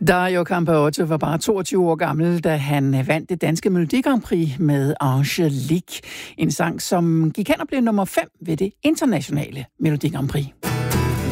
Dario Campeotto var bare 22 år gammel, da han vandt det danske Melodi Grand Prix med Angelique. En sang, som gik hen og blev nummer 5 ved det internationale Melodi Grand Prix.